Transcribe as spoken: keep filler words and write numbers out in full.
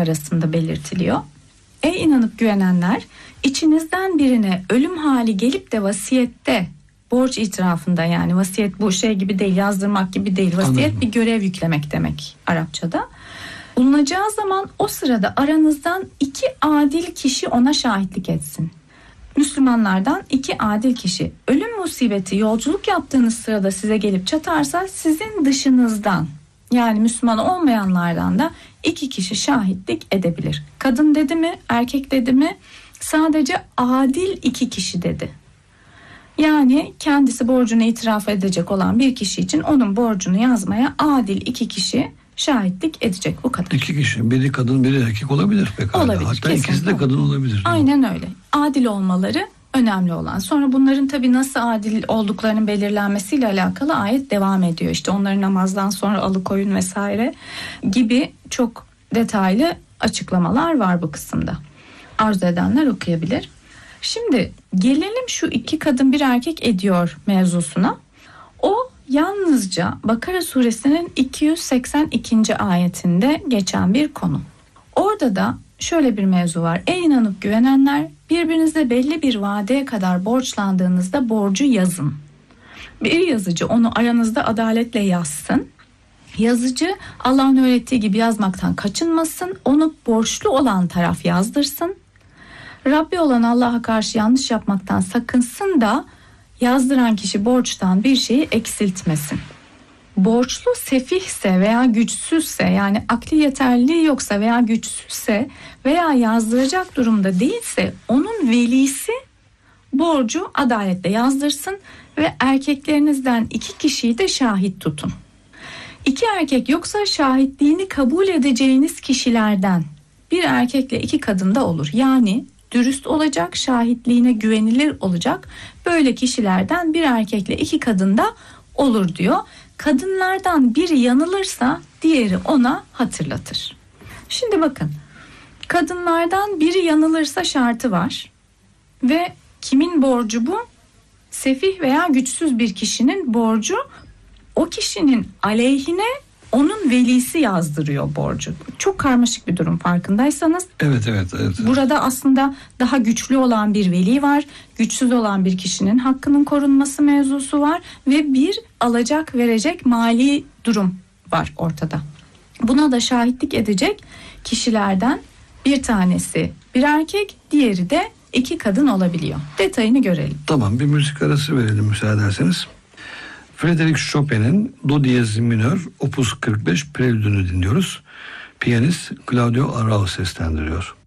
arasında belirtiliyor. Ey inanıp güvenenler, içinizden birine ölüm hali gelip de vasiyette, borç itirafında, yani vasiyet bu şey gibi değil, yazdırmak gibi değil. Vasiyet Anladım. Bir görev yüklemek demek Arapçada. Bulunacağı zaman o sırada aranızdan iki adil kişi ona şahitlik etsin. Müslümanlardan iki adil kişi. Ölüm musibeti yolculuk yaptığınız sırada size gelip çatarsa sizin dışınızdan, yani Müslüman olmayanlardan da iki kişi şahitlik edebilir. Kadın dedi mi, erkek dedi mi? Sadece adil iki kişi dedi. Yani kendisi borcunu itiraf edecek olan bir kişi için onun borcunu yazmaya adil iki kişi şahitlik edecek, bu kadar. İki kişi, biri kadın biri erkek olabilir pekala. Olabilir, hatta ikisi de kadın olabilir. Aynen öyle. Adil olmaları önemli olan. Sonra bunların tabii nasıl adil olduklarının belirlenmesiyle alakalı ayet devam ediyor. İşte onları namazdan sonra alıkoyun vesaire gibi çok detaylı açıklamalar var bu kısımda. Arzu edenler okuyabilir. Şimdi gelelim şu iki kadın bir erkek ediyor mevzusuna. O yalnızca Bakara suresinin iki yüz seksen ikinci ayetinde geçen bir konu. Orada da şöyle bir mevzu var. Ey inanıp güvenenler, birbirinize belli bir vadeye kadar borçlandığınızda borcu yazın. Bir yazıcı onu aranızda adaletle yazsın. Yazıcı Allah'ın öğrettiği gibi yazmaktan kaçınmasın. Onu borçlu olan taraf yazdırsın. Rabbi olan Allah'a karşı yanlış yapmaktan sakınsın da yazdıran kişi borçtan bir şeyi eksiltmesin. Borçlu sefihse veya güçsüzse, yani akli yeterliliği yoksa veya güçsüzse veya yazdıracak durumda değilse onun velisi borcu adaletle yazdırsın ve erkeklerinizden iki kişiyi de şahit tutun. İki erkek yoksa şahitliğini kabul edeceğiniz kişilerden bir erkekle iki kadın da olur. Yani dürüst olacak, şahitliğine güvenilir olacak böyle kişilerden bir erkekle iki kadın da olur diyor. Kadınlardan biri yanılırsa diğeri ona hatırlatır. Şimdi bakın, kadınlardan biri yanılırsa şartı var ve kimin borcu bu? Sefih veya güçsüz bir kişinin borcu, o kişinin aleyhine onun velisi yazdırıyor borcu. Çok karmaşık bir durum farkındaysanız. Evet, evet, evet. Burada aslında daha güçlü olan bir veli var. Güçsüz olan bir kişinin hakkının korunması mevzusu var. Ve bir alacak verecek mali durum var ortada. Buna da şahitlik edecek kişilerden bir tanesi bir erkek, diğeri de iki kadın olabiliyor. Detayını görelim. Tamam, bir müzik arası verelim müsaade ederseniz. Frédéric Chopin'in Do diyez minör opus kırk beş prelüdünü dinliyoruz. Piyanist Claudio Arrau seslendiriyor.